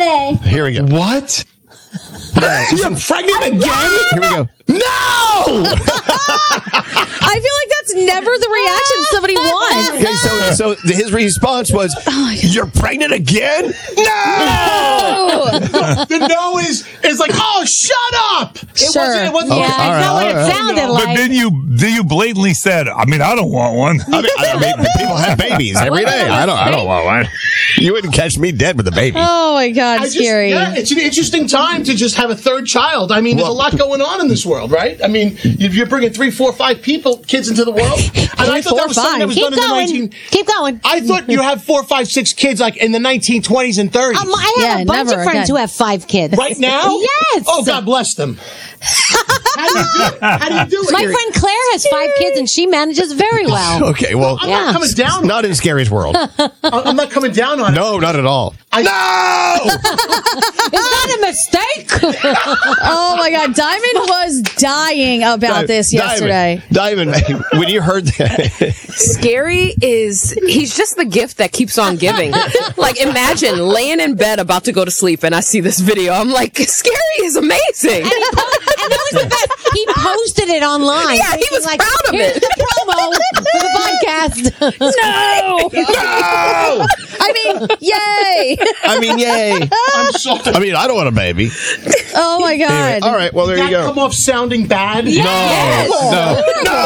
Friday. Here we go. What? You're pregnant again? Here we go. No! I feel like that's never the reaction somebody wants. Okay, so his response was, "You're pregnant again? No!" The no is like, oh, shut up. It wasn't. Okay, Yeah, that's not what it sounded But like. then you blatantly said, I mean, I don't want one. I mean, people have babies every day. I don't want one. You wouldn't catch me dead with a baby. Oh my God, scary. It's an interesting time to just have a third child. I mean, there's a lot going on in this world, right? I mean, you're bringing 3, 4, 5 kids into the world. And I thought that was something that was done in the Keep going. I thought you have 4, 5, 6 kids like in the 1920s and 30s. I have a bunch of friends who have 5 kids. Right now? Yes. Oh, God bless them. How do you do it? My friend Claire has 5 kids and she manages very well. Okay, well, I'm not coming down. Not in Scary's world. I'm not coming down on it. No, not at all. No! Is that a mistake? Oh my God, Diamond was dying about this yesterday. Diamond, when you heard that. Scary he's just the gift that keeps on giving. Like, imagine laying in bed about to go to sleep and I see this video. I'm like, Scary is amazing. And that was the best. He posted it online. Yeah, he was like, proud of here's it. the promo for the podcast. No! No! Yay! Yay. I'm sorry. I don't want a baby. Oh my God. Anyway, all right, well, there you go. Come off sounding bad? No.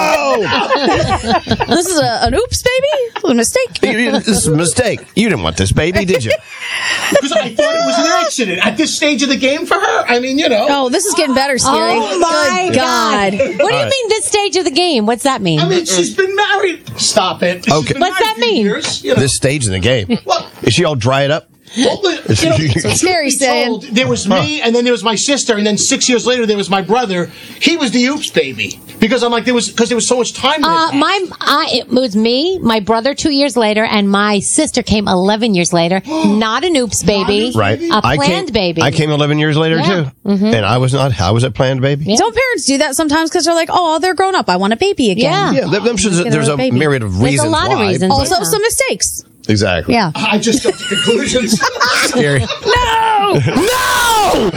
This is an oops, baby? A mistake. This is a mistake. You didn't want this baby, did you? Because I thought it was an accident at this stage of the game for her. Oh, this is getting better, Scary. Oh my Good God. What do you mean this stage of the game? What's that mean? She's been married. Stop it. She's Okay. been What's married that mean? a few years, you know. This stage in the game. Well, Is she all dried up? Scary saying. There was me, and then there was my sister, and then 6 years later there was my brother. He was the oops baby because I'm like there was so much time. It was me, my brother 2 years later, and my sister came 11 years later. Not an oops baby, Right. A planned baby. I came 11 years later, too. Mm-hmm. And I was not. I was a planned baby. Yeah. Don't parents do that sometimes because they're like, oh, they're grown up. I want a baby again. Yeah. Yeah, there's a baby. myriad of There's reasons a lot of why. reasons. Also, Yeah. some mistakes. Exactly. Yeah. I just got to conclusions. Scary. No! No!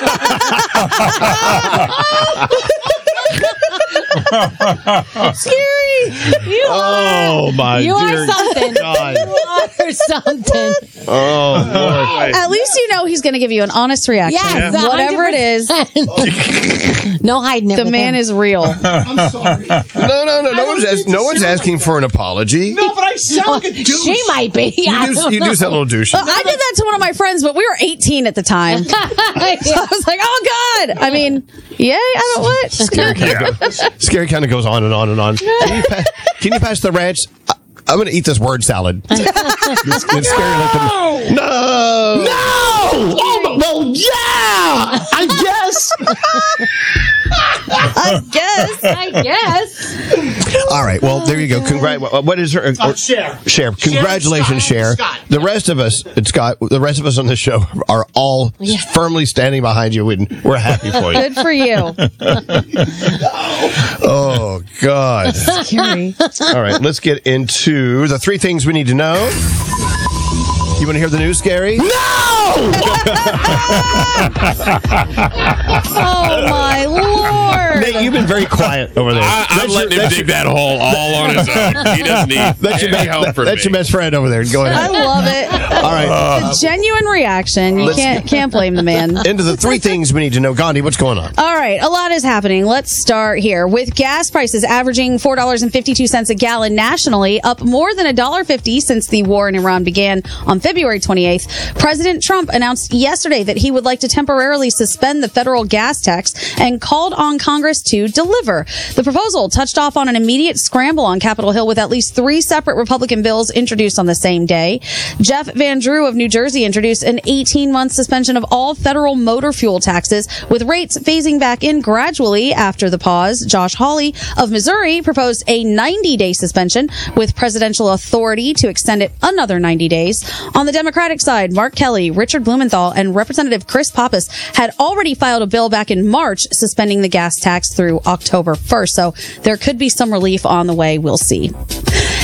Scary! Oh, my You dear are something. God. You are something. Oh, Lord. At least you know he's going to give you an honest reaction. Yes, Whatever it is, 100%. No hiding it. the with man him. is real. I'm sorry. No. No one's asking for an apology. No, but I sound like a douche. She might be. You do sound a little douchey. I did that to one of my friends, but we were 18 at the time. So I was like, oh, God. Yay, I don't what? Scary kind of goes on and on and on. Can you pass the ranch? I'm going to eat this word salad. It's Scary looked at me. No! Oh, well, yeah. I guess. I guess. All right. Well, there you go. What is her? Cher. Cher. Congratulations, Cher. Scott. The rest of us, Scott, the rest of us on the show are all firmly standing behind you, and we're happy for you. Good for you. Oh, God. Scary. All right. Let's get into the 3 things we need to know. You want to hear the news, Scary? Oh, my Lord. Nate, you've been very quiet over there. I'm letting him dig that hole all on his own. He doesn't need any help from me. That's your best friend over there. Go I ahead. love it. All right. It's a genuine reaction. You can't blame the man. Into the 3 things we need to know. Gandhi, what's going on? All right, a lot is happening. Let's start here. With gas prices averaging $4.52 a gallon nationally, up more than $1.50 since the war in Iran began on February 28th, President Trump announced yesterday that he would like to temporarily suspend the federal gas tax and called on Congress to deliver. The proposal touched off on an immediate scramble on Capitol Hill with at least 3 separate Republican bills introduced on the same day. Jeff Van Drew of New Jersey introduced an 18-month suspension of all federal motor fuel taxes, with rates phasing back in gradually after the pause. Josh Hawley of Missouri proposed a 90-day suspension with presidential authority to extend it another 90 days. On the Democratic side, Mark Kelly, Richard Blumenthal, and Representative Chris Pappas had already filed a bill back in March suspending the gas tax through October 1st. So there could be some relief on the way. We'll see.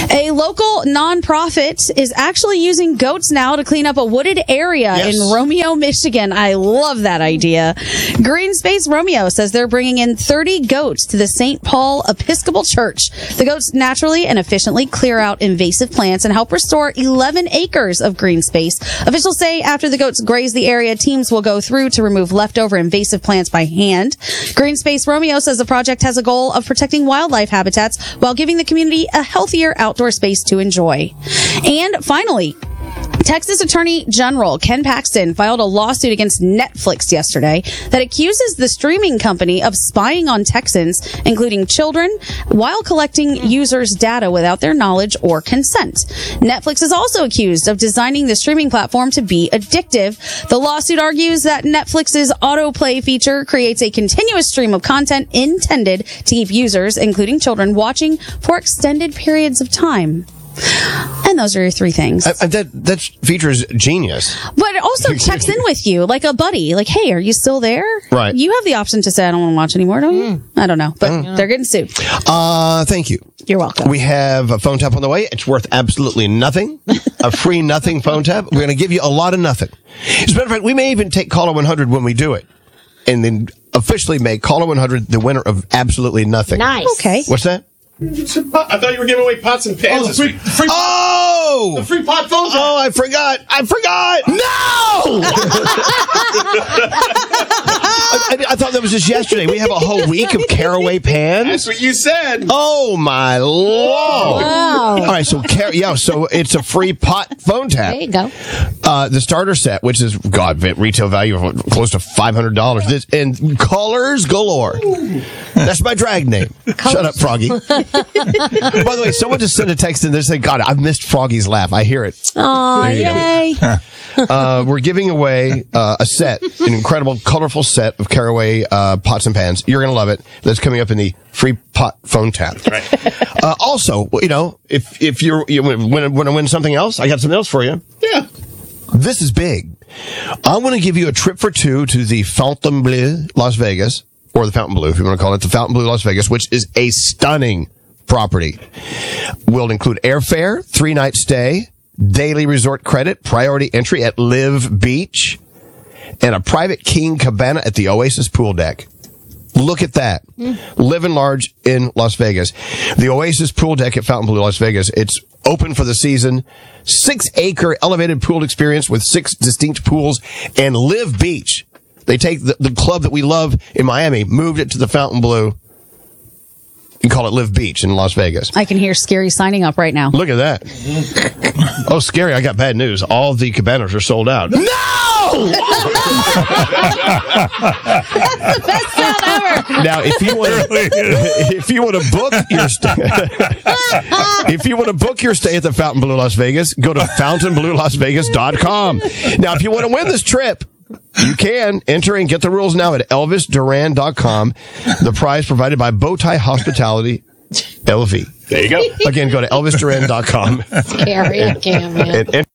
A local nonprofit is actually using goats now to clean up a wooded area in Romeo, Michigan. I love that idea. Green Space Romeo says they're bringing in 30 goats to the St. Paul Episcopal Church. The goats naturally and efficiently clear out invasive plants and help restore 11 acres of green space. Officials say after the goats graze the area, teams will go through to remove leftover invasive plants by hand. Green Space Romeo says the project has a goal of protecting wildlife habitats while giving the community a healthier outdoor space to enjoy. And finally, Texas Attorney General Ken Paxton filed a lawsuit against Netflix yesterday that accuses the streaming company of spying on Texans, including children, while collecting users' data without their knowledge or consent. Netflix is also accused of designing the streaming platform to be addictive. The lawsuit argues that Netflix's autoplay feature creates a continuous stream of content intended to keep users, including children, watching for extended periods of time. And those are your three things. That feature is genius. But it also checks in with you like a buddy. Like, hey, are you still there? Right. You have the option to say, I don't want to watch anymore, don't you? I don't know. But they're getting sued. Thank you. You're welcome. We have a phone tap on the way. It's worth absolutely nothing. A free nothing phone tap. We're going to give you a lot of nothing. As a matter of fact, we may even take Caller 100 when we do it. And then officially make Caller 100 the winner of absolutely nothing. Nice. Okay. What's that? I thought you were giving away pots and pans. The free pot phone. Oh, I forgot. No! I thought that was just yesterday. We have a whole week of Caraway pans. That's what you said. Oh, my Lord. Wow. All right, so it's a free pot phone tap. There you go. The starter set, which is, retail value of close to $500. And colors galore. That's my drag name. Shut up, Froggy. By the way, someone just sent a text in there saying, God, I've missed Froggy's laugh. I hear it. Oh, yay. We're giving away a set, an incredible, colorful set of Caraway pots and pans. You're going to love it. That's coming up in the free pot phone tap. Right. Also, if you want to win something else, I got something else for you. Yeah. This is big. I want to give you a trip for two to the Fontainebleau, Las Vegas, or the Fontainebleau, if you want to call it the Fontainebleau, Las Vegas, which is a stunning property. Will include airfare, 3-night stay, daily resort credit, priority entry at Live Beach, and a private king cabana at the Oasis pool deck. Look at that. Living large in Las Vegas. The Oasis pool deck at Fontainebleau, Las Vegas. It's open for the season. 6-acre elevated pool experience with 6 distinct pools and Live Beach. They take the club that we love in Miami, moved it to the Fontainebleau, and call it Live Beach in Las Vegas. I can hear Scary signing up right now. Look at that. Oh, Scary, I got bad news. All the cabanas are sold out. No! That's the best sound ever. Now, if you want to book your stay, if you want to book your stay at the Fontainebleau Las Vegas, go to FontainebleauLasVegas.com. Now, if you want to win this trip, you can enter and get the rules now at ElvisDuran.com. The prize provided by Bowtie Hospitality LV. There you go. Again, go to ElvisDuran.com. Scary. I can't, man. And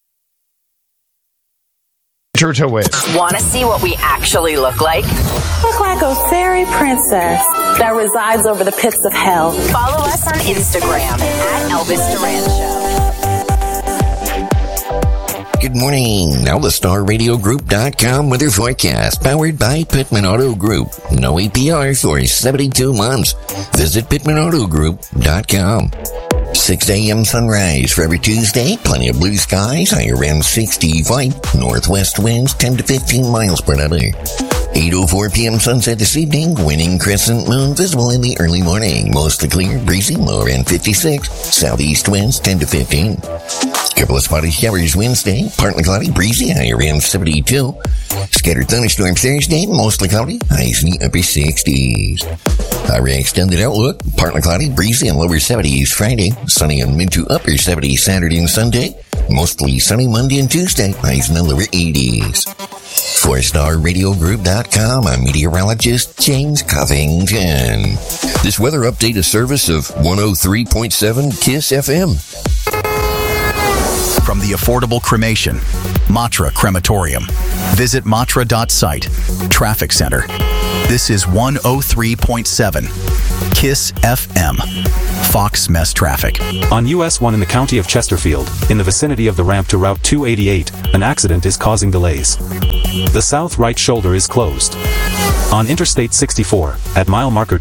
enter to win. Want to see what we actually look like? Look like a fairy princess that resides over the pits of hell. Follow us on Instagram at Elvis Duran Show. Good morning. Now the StarRadioGroup.com weather forecast, powered by Pittman Auto Group. No APR for 72 months. Visit PittmanAutoGroup.com. 6 a.m. sunrise for every Tuesday. Plenty of blue skies. High around 65. Northwest winds 10 to 15 miles per hour. 8:04 p.m. sunset this evening. Winning crescent moon visible in the early morning. Mostly clear, breezy, low around 56. Southeast winds 10 to 15. Couple of spotty showers Wednesday. Partly cloudy, breezy, high around 72. Scattered thunderstorms Thursday. Mostly cloudy, highs in the upper 60s. Our extended outlook. Partly cloudy, breezy, and lower 70s Friday. Sunny and mid to upper 70s Saturday and Sunday. Mostly sunny Monday and Tuesday. Highs in the lower 80s. For StarRadioGroup.com, I'm meteorologist James Covington. This weather update is service of 103.7 KISS FM. From the affordable cremation, Matra Crematorium. Visit matra.site. Traffic Center. This is 103.7 KISS FM. Fox Mess Traffic. On US 1 in the county of Chesterfield, in the vicinity of the ramp to Route 288, an accident is causing delays. The south right shoulder is closed. On Interstate 64, at mile marker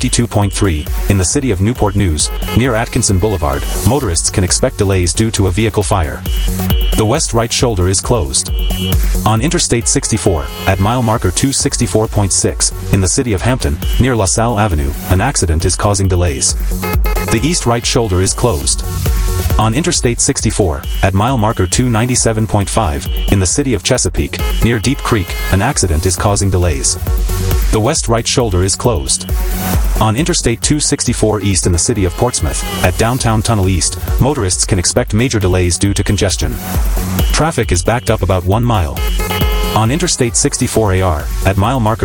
252.3, in the city of Newport News, near Atkinson Boulevard, motorists can expect delays due to a vehicle fire. The west right shoulder is closed. On Interstate 64, at mile marker 264.6, in the city of Hampton, near LaSalle Avenue, an accident is causing delays. The east right shoulder is closed. On Interstate 64, at mile marker 297.5, in the city of Chesapeake, near Deep Creek, an accident is causing delays. The west right shoulder is closed. On Interstate 264 East in the city of Portsmouth, at Downtown Tunnel East, motorists can expect major delays due to congestion. Traffic is backed up about 1 mile. On Interstate 64 AR, at mile marker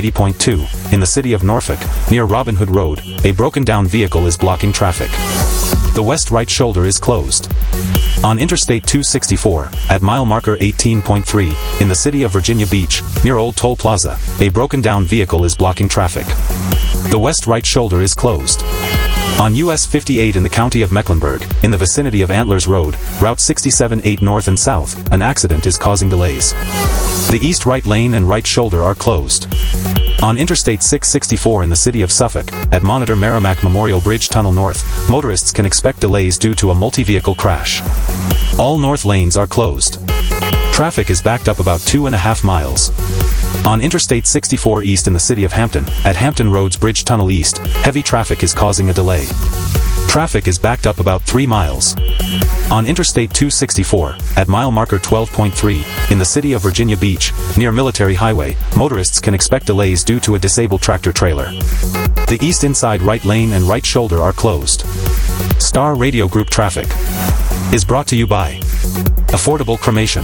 280.2, in the city of Norfolk, near Robin Hood Road, a broken-down vehicle is blocking traffic. The west right shoulder is closed. On Interstate 264, at mile marker 18.3, in the city of Virginia Beach, near Old Toll Plaza, a broken-down vehicle is blocking traffic. The west right shoulder is closed. On US 58 in the county of Mecklenburg, in the vicinity of Antlers Road, Route 67-8 north and south, an accident is causing delays. The east right lane and right shoulder are closed. On Interstate 664 in the city of Suffolk, at Monitor Merrimack Memorial Bridge Tunnel North, motorists can expect delays due to a multi-vehicle crash. All north lanes are closed. Traffic is backed up about 2.5 miles. On Interstate 64 East in the city of Hampton, at Hampton Roads Bridge Tunnel East, heavy traffic is causing a delay. Traffic is backed up about 3 miles. On Interstate 264, at mile marker 12.3, in the city of Virginia Beach, near Military Highway, motorists can expect delays due to a disabled tractor-trailer. The east inside right lane and right shoulder are closed. Star Radio Group Traffic is brought to you by Affordable Cremation,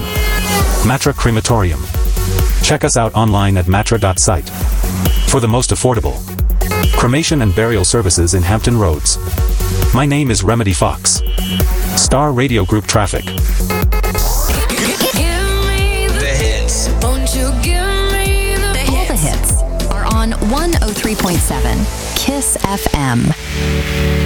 Matra Crematorium. Check us out online at matra.site for the most affordable cremation and burial services in Hampton Roads. My name is Remedy Fox. Star Radio Group Traffic. The hits. Won't you give me the hits? All the hits are on 103.7 KISS FM.